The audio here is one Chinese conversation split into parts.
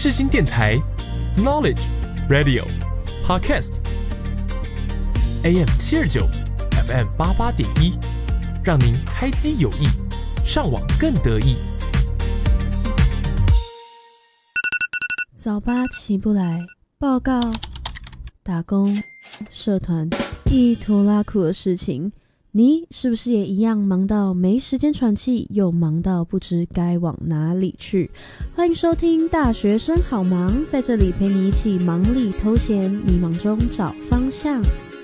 世新电台 Knowledge Radio Podcast AM 729 FM 88.1，让您开机有益，上网更得意。 早八起不来，报告、打工、社团一拖拉苦的事情，你是不是也一样忙到没时间喘气，又忙到不知该往哪里去？欢迎收听大学生好忙，在这里陪你一起忙里偷闲，迷茫中找方向。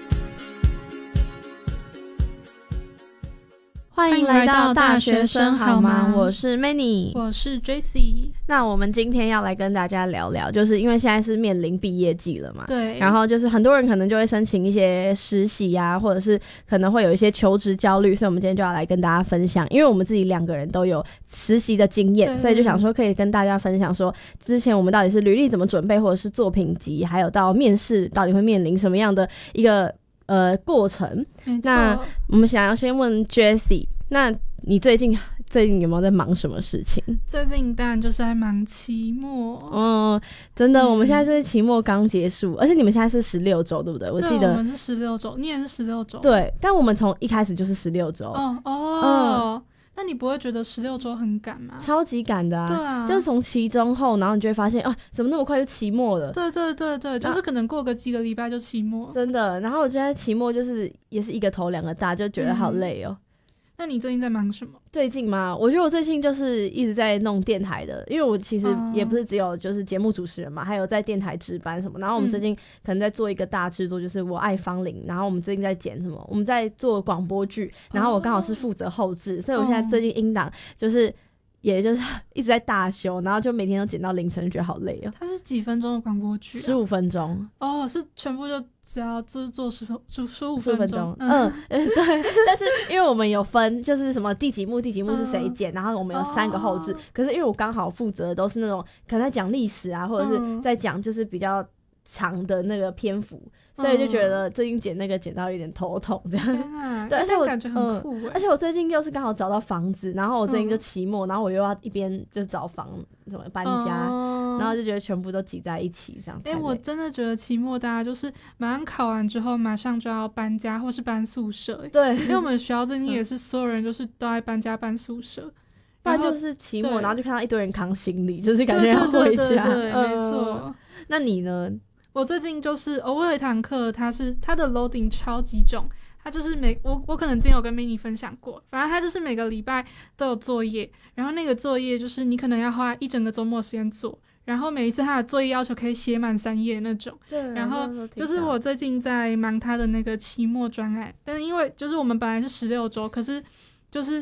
欢迎来到大学生好忙，我是 Manny， 我是 Jessie。 那我们今天要来跟大家聊聊，就是因为现在是面临毕业季了嘛， 对， 然后就是很多人可能就会申请一些实习啊，或者是可能会有一些求职焦虑，所以我们今天就要来跟大家分享，因为我们自己两个人都有实习的经验，所以就想说可以跟大家分享说之前我们到底是履历怎么准备，或者是作品集，还有到面试到底会面临什么样的一个过程。那我们想要先问 Jessie， 那你最近有没有在忙什么事情？ 最近当然就是在忙期末。 真的，我们现在就是期末刚结束，而且你们现在是16周对不对？我记得我们是16周，你也是16周。 对，但我们从一开始就是16周。 那你不会觉得16周很赶吗？ 超级赶的啊！ 对啊， 就是从期中后，然后你就会发现怎么那么快就期末了？ 对，就是可能过个几个礼拜就期末。 真的，然后我觉得期末就是也是一个头两个大，就觉得好累哦。 那你最近在忙什么？ 最近吗？我觉得我最近就是一直在弄电台的，因为我其实也不是只有就是节目主持人嘛，还有在电台值班什么。然后我们最近可能在做一个大制作，就是我爱芳龄。然后我们最近在剪什么？我们在做广播剧，然后我刚好是负责后制，所以我现在最近音档就是也就是一直在大修，然后就每天都剪到凌晨，就觉得好累哦。 它是几分钟的广播剧 ？15分钟。 是全部就只要就是做15分钟。 对。但是因为我们有分，就是什么第几幕是谁剪，然后我们有3个后制。可是因为我刚好负责的都是那种可能在讲历史啊，或者是在讲就是比较长的那个篇幅，所以就觉得最近剪那个剪到有点头痛这样。对，而且我感觉很酷而且我最近又是刚好找到房子，然后我最近就期末，然后我又要一边就是找房什么搬家，然后就觉得全部都挤在一起这样。 我真的觉得期末大家就是马上考完之后马上就要搬家或是搬宿舍。 对， 因为我们学校最近也是所有人就是都在搬家搬宿舍， 不然就是期末然后就看到一堆人扛行李，就是感觉要回家。 对，没错。 那你呢？ 我最近就是我有一堂课，它的 loading 超级重，它就是我可能之前有跟 Manny 分享过，反正它就是每个礼拜都有作业，然后那个作业就是你可能要花一整个周末时间做，然后每一次它的作业要求可以写满3页那种。 对， 然后就是我最近在忙它的那个期末专案，但是因为就是我们本来是16周，可是就是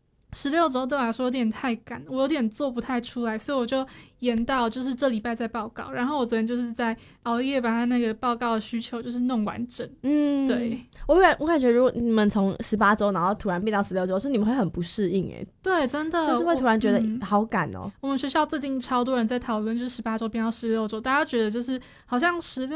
16周对我来说有点太赶，我有点做不太出来，所以我就延到就是这礼拜再报告。然后我昨天就是在熬夜把他那个报告的需求就是弄完整。对， 我感觉如果你们从18周然后突然变到16周，是你们会很不适应耶。 对，真的就是会突然觉得好赶哦。 我们学校最近超多人在讨论，就是18周变到16周，大家觉得就是好像16